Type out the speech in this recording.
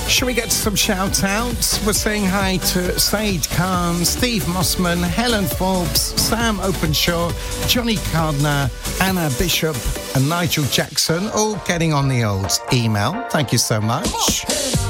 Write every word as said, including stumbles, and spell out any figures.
Shall we get to some shout-outs? We're saying hi to Said Khan, Steve Mossman, Helen Forbes, Sam Openshaw, Johnny Gardner, Anna Bishop and Nigel Jackson, all getting on the old email. Thank you so much.